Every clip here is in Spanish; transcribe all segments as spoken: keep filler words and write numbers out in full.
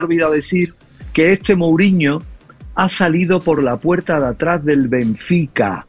olvidado decir que este Mourinho ha salido por la puerta de atrás del Benfica.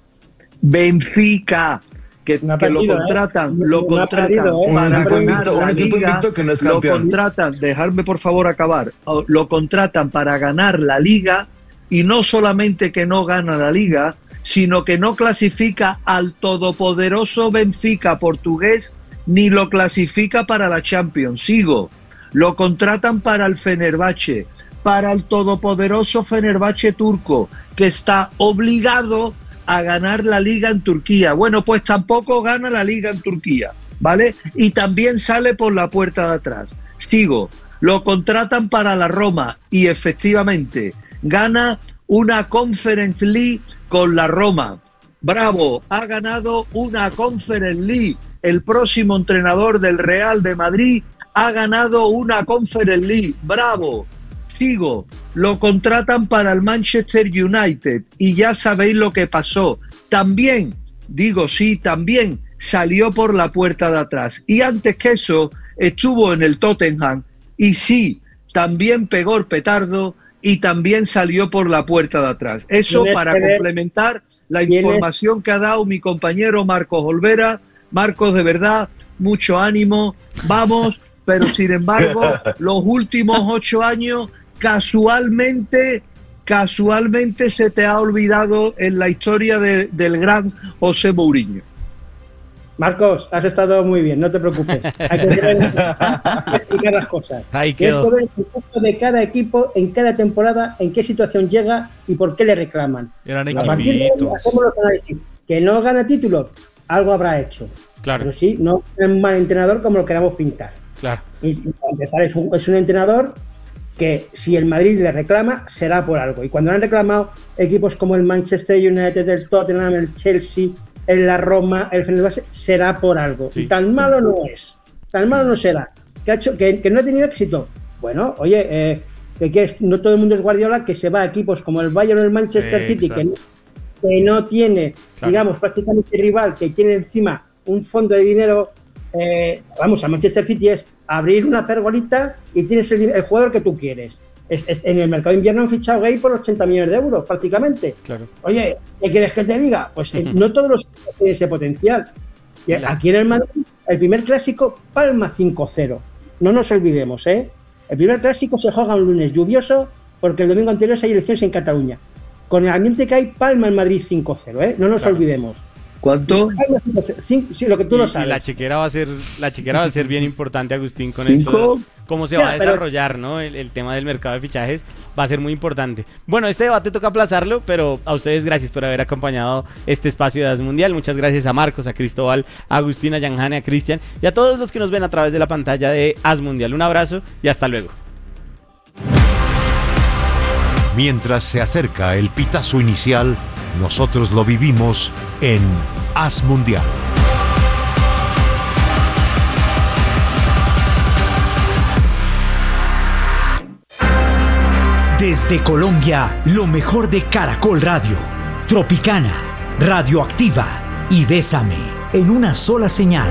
Benfica, que, no que perdido, lo contratan, ¿eh? lo no contratan perdido, ¿eh? para un ganar invicto, la un equipo liga, invicto que no es lo campeón. contratan, dejadme por favor acabar, lo contratan para ganar la liga y no solamente que no gana la liga, sino que no clasifica al todopoderoso Benfica portugués ni lo clasifica para la Champions. Sigo, lo contratan para el Fenerbahce, para el todopoderoso Fenerbahce turco, que está obligado a ganar la liga en Turquía. Bueno, pues tampoco gana la liga en Turquía, ¿vale? Y también sale por la puerta de atrás. Sigo, lo contratan para la Roma y efectivamente gana una Conference League con la Roma. Bravo, ha ganado una Conference League. El próximo entrenador del Real de Madrid ha ganado una Conference League. Bravo. Sigo, lo contratan para el Manchester United y ya sabéis lo que pasó. También, digo sí, también salió por la puerta de atrás. Y antes que eso, estuvo en el Tottenham y sí, también pegó el petardo y también salió por la puerta de atrás. Eso para complementar la información que ha dado mi compañero Marcos Olvera. Marcos, de verdad, mucho ánimo, vamos, pero sin embargo, los últimos ocho años, casualmente, casualmente se te ha olvidado en la historia de, del gran José Mourinho. Marcos, has estado muy bien, no te preocupes. Hay que, hay que explicar las cosas. Esto es el costo de cada equipo en cada temporada, en qué situación llega y por qué le reclaman. A partir de ahí hacemos los análisis. Que no gana títulos, algo habrá hecho. Claro. Pero sí, no es un mal entrenador como lo queramos pintar. Claro. Y, y para empezar, es un, es un entrenador que si el Madrid le reclama, será por algo. Y cuando le han reclamado equipos como el Manchester United, el Tottenham, el Chelsea, el la Roma, el Fenerbahce, será por algo. Sí. Y tan malo no es. Tan malo no será. ¿Que, ha hecho, que, que no ha tenido éxito? Bueno, oye, eh, que quieres, no todo el mundo es Guardiola, que se va a equipos como el Bayern o el Manchester eh, City, que no, que no tiene, claro, digamos, prácticamente rival, que tiene encima un fondo de dinero. Eh, vamos, a Manchester City es abrir una pergolita y tienes el, el jugador que tú quieres. Es, es, en el mercado de invierno han fichado Gay por ochenta millones de euros, prácticamente. Claro. Oye, ¿qué quieres que te diga? Pues eh, no todos los tienen ese potencial. Y aquí en el Madrid, el primer clásico, palma cinco cero. No nos olvidemos, ¿eh? El primer clásico se juega un lunes lluvioso porque el domingo anterior hay elecciones en Cataluña. Con el ambiente que hay, palma el Madrid cinco cero, ¿eh? No nos claro. olvidemos. ¿Cuánto? Sí, lo que tú y, lo sabes. Y la chequera va a ser, la chequera va a ser bien importante, Agustín, con ¿Cinco? esto. Cómo se ya, va a desarrollar, pero... ¿no? El, el tema del mercado de fichajes va a ser muy importante. Bueno, este debate toca aplazarlo, pero a ustedes gracias por haber acompañado este espacio de As Mundial. Muchas gracias a Marcos, a Cristóbal, a Agustín, a Yanjane, a Cristian y a todos los que nos ven a través de la pantalla de As Mundial. Un abrazo y hasta luego. Mientras se acerca el pitazo inicial, nosotros lo vivimos en As Mundial. Desde Colombia, lo mejor de Caracol Radio, Tropicana, Radioactiva y Bésame, en una sola señal.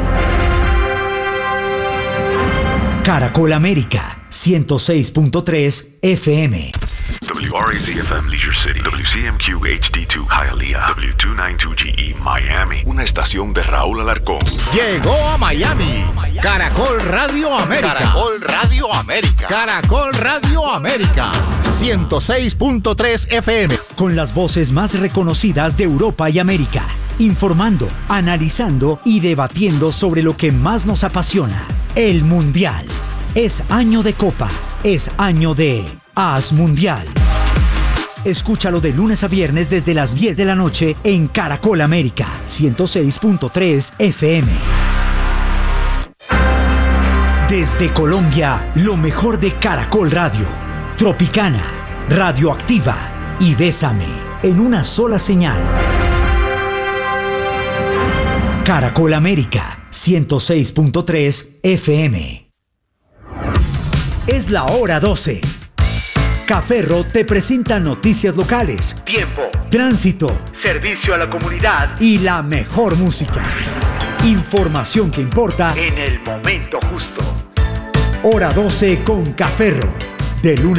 Caracol América, ciento seis punto tres F M. W R A Z F M Leisure City, W C M Q H D dos Hialeah, W doscientos noventa y dos G E Miami. Una estación de Raúl Alarcón. Llegó a Miami. Caracol Radio América. Caracol Radio América. Caracol Radio América. ciento seis punto tres F M. Con las voces más reconocidas de Europa y América. Informando, analizando y debatiendo sobre lo que más nos apasiona. El Mundial. Es año de Copa. Es año de As Mundial. Escúchalo de lunes a viernes desde las diez de la noche en Caracol América, ciento seis punto tres F M. Desde Colombia, lo mejor de Caracol Radio, Tropicana, Radioactiva y Bésame, en una sola señal. Caracol América, ciento seis punto tres F M. Es la hora doce. Caferro te presenta noticias locales, tiempo, tránsito, servicio a la comunidad y la mejor música. Información que importa en el momento justo. Hora doce con Caferro, De lunes